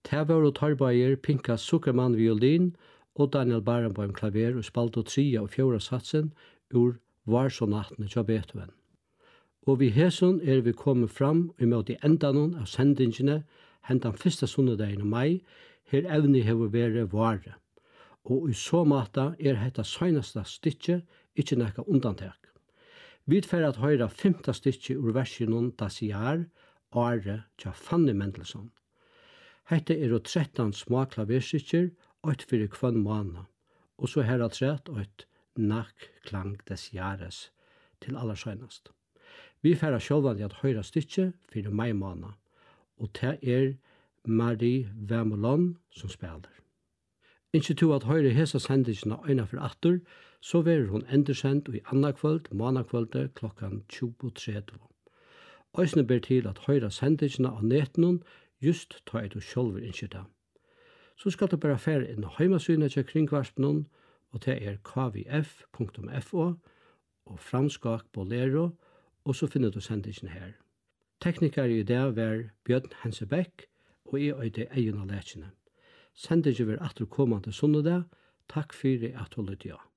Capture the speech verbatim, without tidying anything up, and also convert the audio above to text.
Tævar og Tarbaier, Pinka Zuckerman violin og Daniel Barenboim klaver og spalte tria og fjóra satsen ur Varsonattene til Beethoven. Og vi heson er vi kommet fram i måte endanon av sendingene hentan fyrsta sunnudagin i mai, her evni hever vere vare. Og i så mata er hetta søgnasta stykje ikkje nekka undantek. Vi fer at høyra femta stykje ur versionen Das Jahr, Are tja Fanny Mendelssohn. Hetta er og trettan små klaverstykjer, eitt fyrir kvann månad, og så her at trett eitt Nachklang des Jahres til allersøgnast. Vi fer sjálvandi at høyra stykje fyrir mai månad, og det er Marie Vermeulen som spelar. Innskje to at høyre hesa sendingina øyna for atter, så verer hun endersendt i anna kvöld, månakvölde klokkan tjúgu tretti. Øysne ber til at høyra sendingina av netnum just ta et og sjálfur innskje det. Så skal du bare fære inn heimasynet til kringvarspen, og det er k v f punktum f o og framskak bolero, og så finner du sendingen her. Teknikere i det var Bjørn Hensebekk, og jeg øyde egen av lekene. Sendingen vil atter kommende sunnedag. Takk for at du lytte.